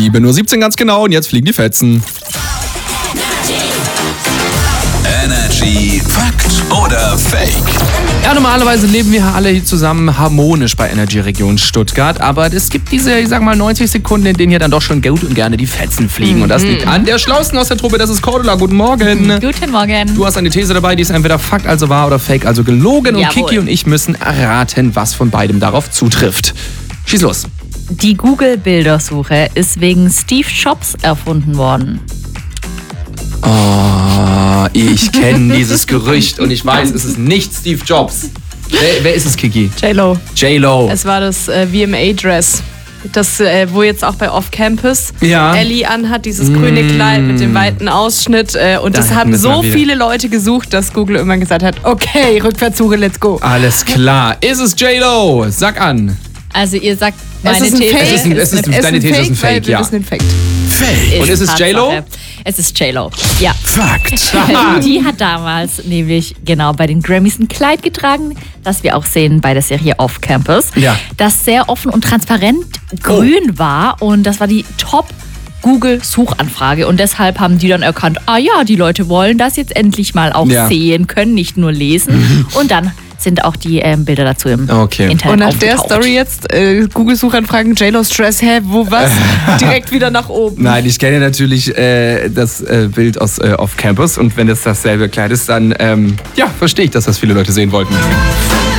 7:17 Uhr ganz genau und jetzt fliegen die Fetzen. Energy Fakt oder Fake? Ja, normalerweise leben wir alle hier zusammen harmonisch bei Energy Region Stuttgart, aber es gibt diese, ich sag mal, 90 Sekunden, in denen hier dann doch schon gut und gerne die Fetzen fliegen. Und das liegt an der Schlausten aus der Truppe, das ist Cordula. Guten Morgen. Guten Morgen. Du hast eine These dabei, die ist entweder Fakt, also wahr, oder Fake, also gelogen. Und Jawohl. Kiki und ich müssen erraten, was von beidem darauf zutrifft. Schieß los. Die Google-Bildersuche ist wegen Steve Jobs erfunden worden. Oh, ich kenne dieses Gerücht und ich weiß, es ist nicht Steve Jobs. Wer ist es, Kiki? J-Lo. J-Lo. Es war das VMA-Dress. Das, wo jetzt auch bei Off-Campus Ja. Ellie anhat, dieses grüne Kleid mit dem weiten Ausschnitt. Und das Da haben müssen wir so wieder. viele Leute gesucht, dass Google irgendwann gesagt hat, okay, Rückwärtssuche, let's go. Alles klar. Ist es J-Lo? Sag an. Also ihr sagt, meine ist ein These Fake. Deine These ist ein Fake, weil wir ja. wissen den Fact. Fake. Und ist es Tatsache. J-Lo? Es ist J-Lo, ja. Fakt. Die hat damals nämlich genau bei den Grammys ein Kleid getragen, das wir auch sehen bei der Serie Off Campus, Ja. das sehr offen und transparent grün war und das war die Top Google-Suchanfrage und deshalb haben die dann erkannt, die Leute wollen das jetzt endlich mal auch Ja. sehen können, nicht nur lesen und dann sind auch die Bilder dazu im Okay. Internet Und nach der aufgetaucht. Story jetzt, Google-Suchanfragen, J-Lo's Dress, wo was? Direkt wieder nach oben. Nein, ich kenne natürlich das Bild aus Off Campus und wenn das dasselbe Kleid ist, dann verstehe ich, dass das viele Leute sehen wollten.